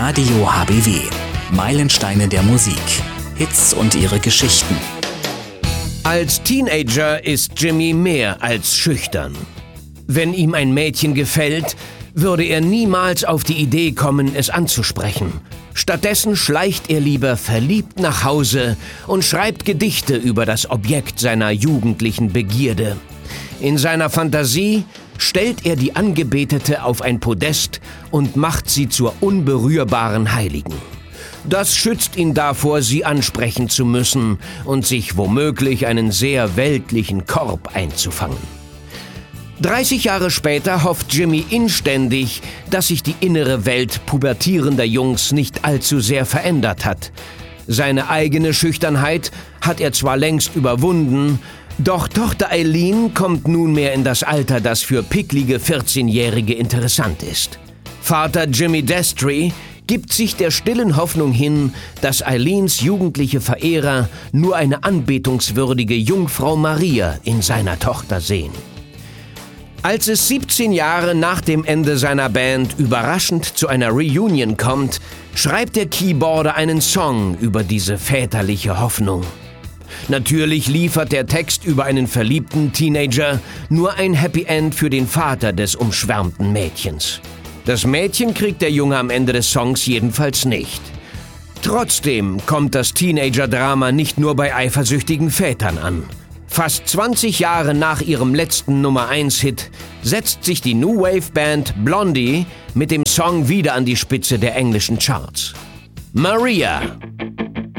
Radio HBW. Meilensteine der Musik. Hits und ihre Geschichten. Als Teenager ist Jimmy mehr als schüchtern. Wenn ihm ein Mädchen gefällt, würde er niemals auf die Idee kommen, es anzusprechen. Stattdessen schleicht er lieber verliebt nach Hause und schreibt Gedichte über das Objekt seiner jugendlichen Begierde. In seiner Fantasie stellt er die Angebetete auf ein Podest und macht sie zur unberührbaren Heiligen. Das schützt ihn davor, sie ansprechen zu müssen und sich womöglich einen sehr weltlichen Korb einzufangen. 30 Jahre später hofft Jimmy inständig, dass sich die innere Welt pubertierender Jungs nicht allzu sehr verändert hat. Seine eigene Schüchternheit hat er zwar längst überwunden, doch Tochter Eileen kommt nunmehr in das Alter, das für picklige 14-Jährige interessant ist. Vater Jimmy Destry gibt sich der stillen Hoffnung hin, dass Eileens jugendliche Verehrer nur eine anbetungswürdige Jungfrau Maria in seiner Tochter sehen. Als es 17 Jahre nach dem Ende seiner Band überraschend zu einer Reunion kommt, schreibt der Keyboarder einen Song über diese väterliche Hoffnung. Natürlich liefert der Text über einen verliebten Teenager nur ein Happy End für den Vater des umschwärmten Mädchens. Das Mädchen kriegt der Junge am Ende des Songs jedenfalls nicht. Trotzdem kommt das Teenager-Drama nicht nur bei eifersüchtigen Vätern an. Fast 20 Jahre nach ihrem letzten Nummer-1-Hit setzt sich die New Wave-Band Blondie mit dem Song wieder an die Spitze der englischen Charts. Maria.